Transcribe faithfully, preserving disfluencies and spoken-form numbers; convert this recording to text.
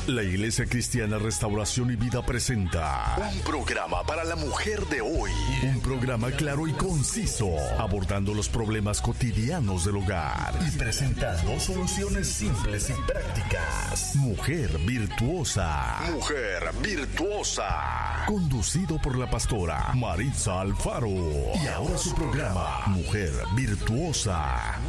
La Iglesia Cristiana Restauración y Vida presenta un programa para la mujer de hoy. Un programa claro y conciso, abordando los problemas cotidianos del hogar y presentando soluciones simples y prácticas. Mujer virtuosa. Mujer virtuosa. Conducido por la pastora Maritza Alfaro. Y ahora su programa, Mujer Virtuosa.